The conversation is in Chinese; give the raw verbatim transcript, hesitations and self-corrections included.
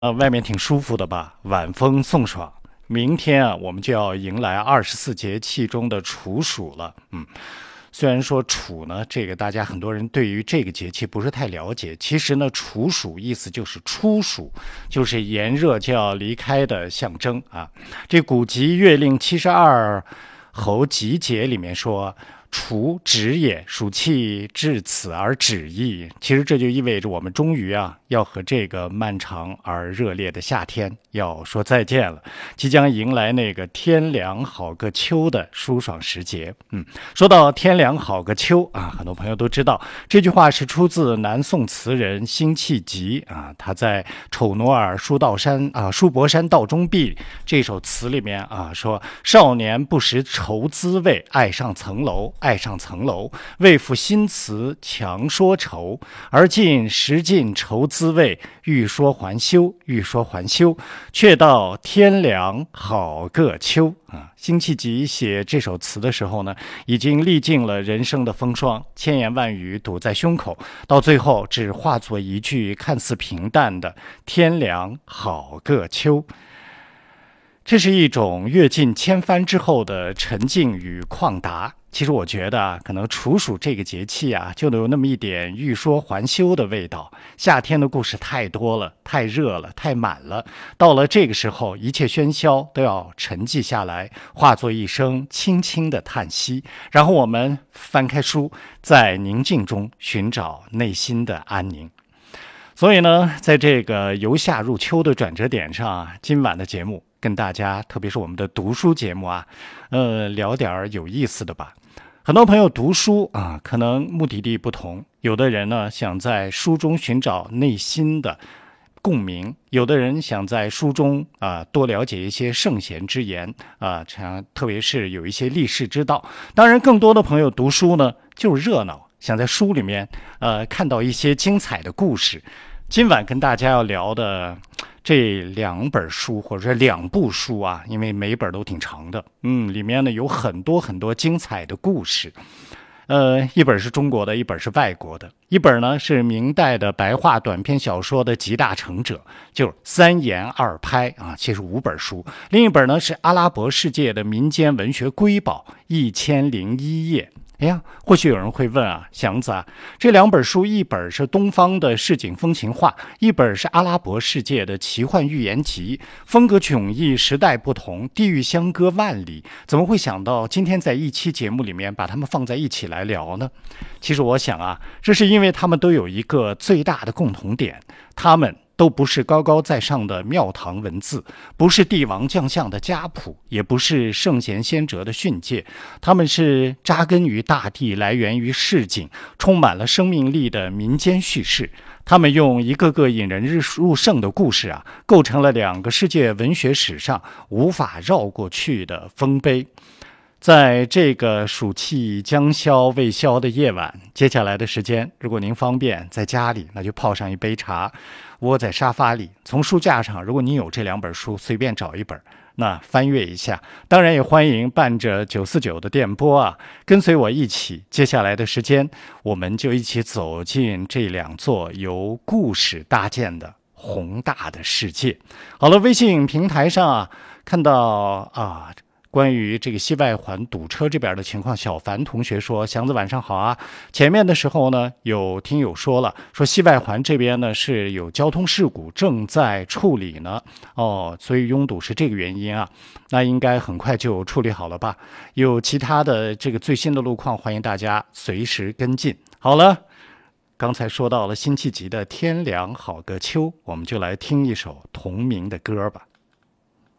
呃，外面挺舒服的吧？晚风送爽。明天啊，我们就要迎来二十四节气中的处暑了。嗯，虽然说处呢，这个大家很多人对于这个节气不是太了解。其实呢，处暑意思就是初暑，就是炎热就要离开的象征啊。这古籍《月令七十二候集解》里面说。处止也，暑气至此而止矣。其实这就意味着我们终于啊，要和这个漫长而热烈的夏天要说再见了，即将迎来那个天凉好个秋的舒爽时节。嗯，说到天凉好个秋啊，很多朋友都知道这句话是出自南宋词人辛弃疾啊，他在《丑挪尔书道山啊书博山道中壁》这首词里面啊说：少年不识愁滋味，爱上层楼。爱上层楼，为赋新词强说愁，而今识尽愁滋味，欲说还休，欲说还休，却道天凉好个秋啊！辛弃疾写这首词的时候呢，已经历尽了人生的风霜，千言万语堵在胸口，到最后只化作一句看似平淡的“天凉好个秋”。这是一种阅尽千帆之后的沉静与旷达。其实我觉得啊，可能处暑这个节气啊，就有那么一点欲说还休的味道。夏天的故事太多了，太热了，太满了。到了这个时候，一切喧嚣都要沉寂下来，化作一声轻轻的叹息。然后我们翻开书，在宁静中寻找内心的安宁。所以呢，在这个由夏入秋的转折点上啊，今晚的节目跟大家，特别是我们的读书节目啊，呃，聊点有意思的吧。很多朋友读书啊，可能目的地不同，有的人呢想在书中寻找内心的共鸣，有的人想在书中啊多了解一些圣贤之言啊，特别是有一些历世之道。当然，更多的朋友读书呢就是热闹，想在书里面呃看到一些精彩的故事。今晚跟大家要聊的这两本书，或者说两部书啊，因为每本都挺长的，嗯，里面呢有很多很多精彩的故事。呃，一本是中国的，一本是外国的。一本呢是明代的白话短篇小说的集大成者，就是三言二拍啊，其实五本书。另一本呢是阿拉伯世界的民间文学瑰宝《一千零一夜》。哎呀，或许有人会问啊，祥子啊，这两本书，一本是东方的市井风情画，一本是阿拉伯世界的奇幻寓言集，风格迥异，时代不同，地域相隔万里，怎么会想到今天在一期节目里面把它们放在一起来聊呢？其实我想啊，这是因为他们都有一个最大的共同点，他们都不是高高在上的庙堂文字，不是帝王将相的家谱，也不是圣贤先哲的训诫，他们是扎根于大地，来源于市井，充满了生命力的民间叙事。他们用一个个引人入胜的故事啊，构成了两个世界文学史上无法绕过去的丰碑。在这个暑气将消未消的夜晚，接下来的时间，如果您方便在家里，那就泡上一杯茶，窝在沙发里，从书架上，如果您有这两本书，随便找一本，那翻阅一下。当然也欢迎伴着九四九的电波啊，跟随我一起，接下来的时间，我们就一起走进这两座由故事搭建的宏大的世界。好了，微信平台上啊，看到啊。关于这个西外环堵车这边的情况，小凡同学说：“祥子晚上好啊！前面的时候呢，有听友说了，说西外环这边呢是有交通事故正在处理呢，哦，所以拥堵是这个原因啊。那应该很快就处理好了吧？有其他的这个最新的路况，欢迎大家随时跟进。好了，刚才说到了辛弃疾的《天凉好个秋》，我们就来听一首同名的歌吧。”